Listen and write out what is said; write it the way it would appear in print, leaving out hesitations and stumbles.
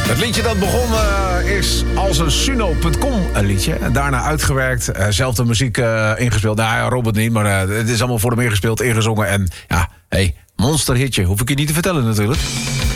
Het liedje dat begon is als een Suno.com liedje. En daarna uitgewerkt, zelf de muziek ingespeeld. Nou ja, Robert niet, maar het is allemaal voor hem ingespeeld, ingezongen. En ja, monsterhitje, hoef ik je niet te vertellen natuurlijk.